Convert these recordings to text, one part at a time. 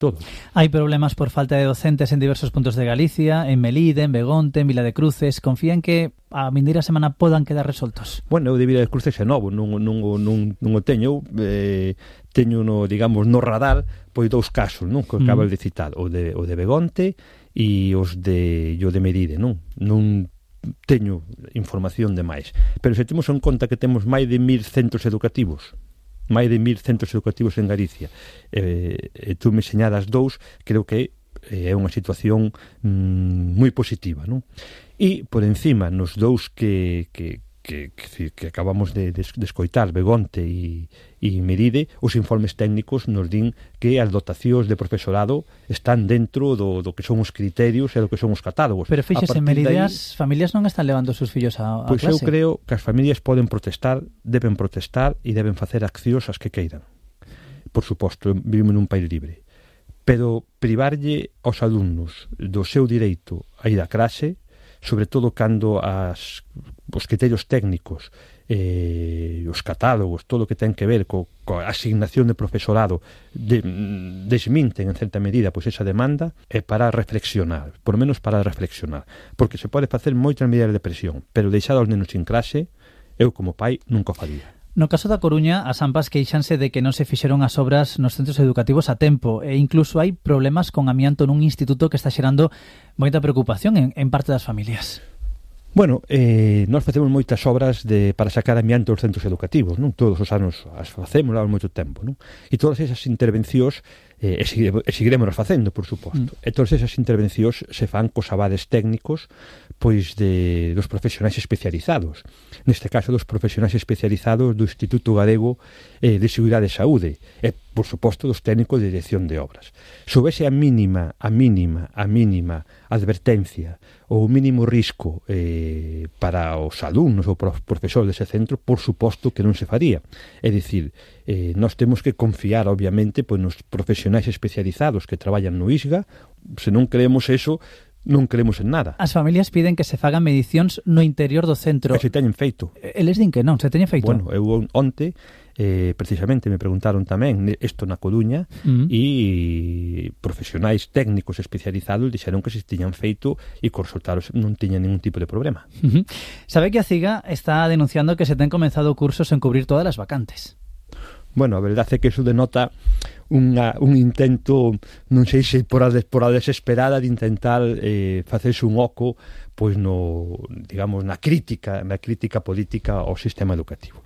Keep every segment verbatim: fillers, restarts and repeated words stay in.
todo. Hai problemas por falta de docentes en diversos puntos de Galicia, en Melide, en Begonte, en Vila de Cruces. Confía en que a vindeira semana podan quedar resoltos? Bueno, eu de Vila de Cruces é novo, non, non, non, non o teño, eh, teño no, digamos, no radar, pois dous casos, non, que acabas mm. de citar, o de, o de Begonte e os de, o de Melide, non? Non teño información de máis. Pero se temos en conta que temos máis de mil centros educativos, máis de mil centros educativos en Galicia, eh, e tú me señalas dous, creo que é unha situación mm, moi positiva, non? E, por encima, nos dous que, que, que, que, que acabamos de, de, de escoitar, Begonte e, e Melide, os informes técnicos nos din que as dotacións de profesorado están dentro do, do que son os criterios e do que son os catálogos. Pero fíxese, en Melide as familias non están levando os seus fillos a, a pois clase. Pois eu creo que as familias poden protestar, deben protestar e deben facer accións as que queiran. Por suposto, vivimos nun país libre. Pero privarlle aos alumnos do seu direito a ir a clase, sobre todo cando as, os criterios técnicos, eh, os catálogos, todo o que ten que ver co, coa asignación de profesorado, de, desminten en certa medida pois esa demanda, é para reflexionar, por menos para reflexionar, porque se pode facer moitas medidas de presión, pero deixar aos nenos sin clase, eu como pai nunca o faría. No caso da Coruña, as AMPAs queixanse de que non se fixeron as obras nos centros educativos a tempo e incluso hai problemas con amianto nun instituto que está xerando moita preocupación en, en parte das familias. Bueno, eh, nós facemos moitas obras de, para sacar amianto aos centros educativos, non? Todos os anos as facemos, levamos moito tempo, non? E todas esas intervencións eh, e, seguiremos, e seguiremos facendo, por suposto. Mm. E todas esas intervencións se fan cos avales técnicos pois de dos profesionais especializados. Neste caso, dos profesionais especializados do Instituto Galego eh, de Seguridade e Saúde e, por suposto, dos técnicos de dirección de obras. Se houvese a mínima, a mínima, a mínima advertencia ou o mínimo risco eh, para os alumnos ou para os profesores dese centro, por suposto que non se faría. É dicir, eh, nós temos que confiar, obviamente, pois, nos profesionais especializados que traballan no I S G A. Se non creemos eso, non creemos en nada. As familias piden que se fagan medicións no interior do centro. E se teñen feito. Eles din que non, se teñen feito. Bueno, eu onte, eh, precisamente, me preguntaron tamén isto na Coruña uh-huh. e profesionais técnicos especializados dixeron que se tiñan feito e que os resultados non tiñan ningún tipo de problema. Uh-huh. Sabe que a CIGA está denunciando que se ten comenzado cursos en cubrir todas as vacantes. Bueno, a verdade é que iso denota unha, un intento, non sei se por a, por a desesperada de intentar eh, facerse un oco pois no, digamos, na crítica, na crítica política ao sistema educativo.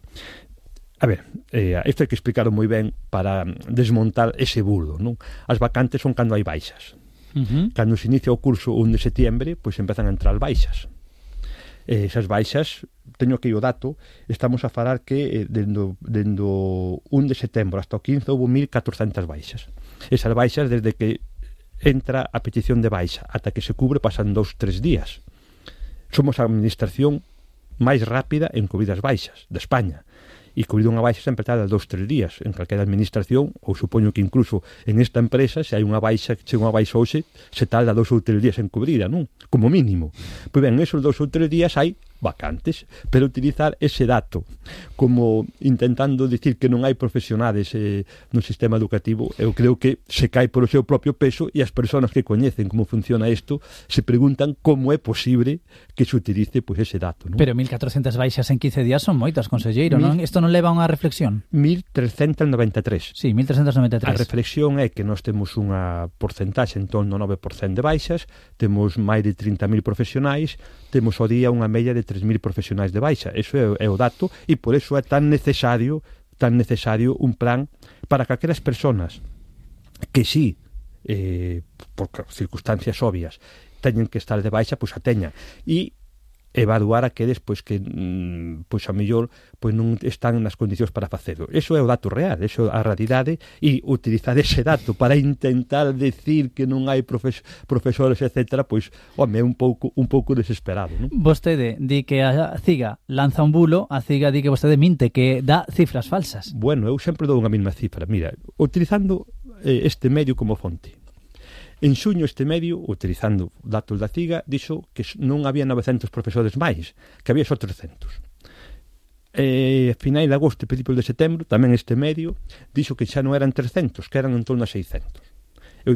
A ver, eh, isto hai que explicarlo moi ben para desmontar ese bulo, non? As vacantes son cando hai baixas. Uh-huh. Cando se inicia o curso un de setiembre, pois empezan a entrar baixas. Eh, esas baixas, teño aquí o dato, estamos a falar que eh, dendo, dendo un de setembro hasta o quince houve mil catrocentas baixas. Esas baixas, desde que entra a petición de baixa ata que se cubre, pasan dous, tres días. Somos a administración máis rápida en cubrir as baixas de España. E cubrir unha baixa sempre tarda dous, tres días en calquera administración, ou supoño que incluso en esta empresa, se hai unha baixa, que chega unha baixa hoxe, se tarda dous ou tres días en cubrida, non? Como mínimo. Pois ben, esos dous ou tres días hai vacantes, pero utilizar ese dato como intentando dicir que non hai profesionales eh, no sistema educativo, eu creo que se cae polo seu propio peso e as persoas que coñecen como funciona isto se preguntan como é posible que se utilice pois, ese dato, non? Pero mil catrocentas baixas en quince días son moitas, conselleiro, non? Isto non leva a unha reflexión? mil trescentas noventa e tres. Sí, mil trescentas noventa e tres. A reflexión é que nós temos unha porcentaxe en torno ao nove por cento de baixas, temos máis de trinta mil profesionais, temos ao día unha media de tres mil profesionais de baixa. Eso é, é o dato e por eso é tan necesario tan necesario un plan para que aquelas persoas que sí, eh, por circunstancias obvias, teñen que estar de baixa, pois a teñan. E evaluar aqueles pois que pois a mellor pois non están nas condicións para facelo. Eso é o dato real, eso é a realidade e utilizar ese dato para intentar decir que non hai profes, profesores, etcétera, pois, home, é un pouco un pouco desesperado, non? Vostede di que a CIGA lanza un bulo, a CIGA di que vostede minte, que dá cifras falsas. Bueno, eu sempre dou unha mesma cifra. Mira, utilizando eh, este medio como fonte. En xuño este medio, utilizando datos da CIGA, dixo que non había novecentos profesores máis, que había só trescentos. E a finais de agosto e principios de setembro, tamén este medio, dixo que xa non eran trescentos, que eran en torno a seiscentos.